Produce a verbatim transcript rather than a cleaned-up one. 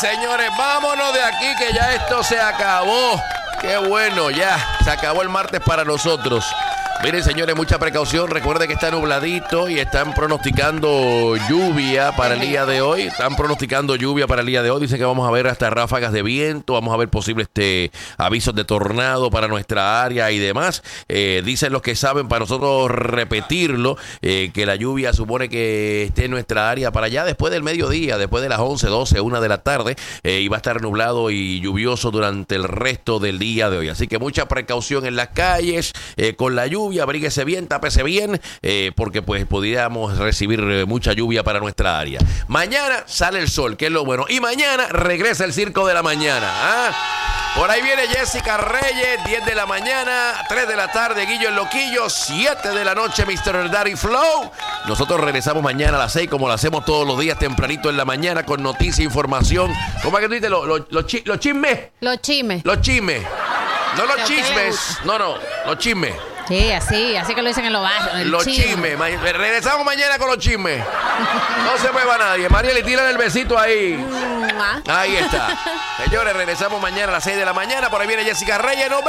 señores, vámonos de aquí que ya esto se acabó. Qué bueno, ya se acabó el martes para nosotros. Miren, señores, mucha precaución. Recuerden que está nubladito y están pronosticando lluvia para el día de hoy. Están pronosticando lluvia para el día de hoy. Dicen que vamos a ver hasta ráfagas de viento. Vamos a ver posibles este, avisos de tornado para nuestra área y demás. Eh, dicen los que saben, para nosotros repetirlo, eh, que la lluvia supone que esté en nuestra área para allá después del mediodía, después de las once, doce, una de la tarde. Eh, y va a estar nublado y lluvioso durante el resto del día de hoy. Así que mucha precaución en las calles eh, con la lluvia. Abríguese bien, tápese bien, eh, porque pues podríamos recibir eh, mucha lluvia para nuestra área. Mañana sale el sol, que es lo bueno. Y mañana regresa el circo de la mañana. ¿Ah? Por ahí viene Jessica Reyes, diez de la mañana, tres de la tarde, Guillo el Loquillo, siete de la noche, mister Daddy Flow. Nosotros regresamos mañana a las seis, como lo hacemos todos los días, tempranito en la mañana, con noticia, información. ¿Cómo es que tú dices? Los lo, lo chi, lo chismes. Los chismes. Los chismes. No los chismes. No, no, los chismes. Sí, así, así que lo dicen en los barrios. Los chismes. Ma- regresamos mañana con los chismes. No se mueva nadie. María, le tiran el besito ahí. Ahí está. Señores, regresamos mañana a las seis de la mañana. Por ahí viene Jessica Reyes. Nos vemos.